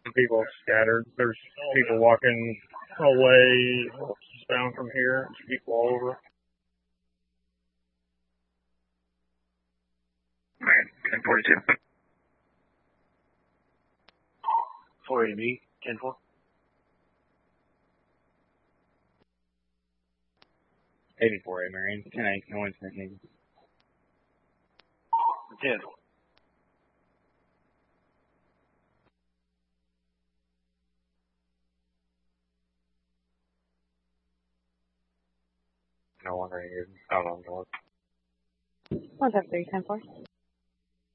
People scattered. There's people walking away bound from here. There's people all over. Alright, 1042. 480B, 10-4. 84 Marine, 10-8, no incident needed. 10. No longer needed. Out on north. 173, 10-4.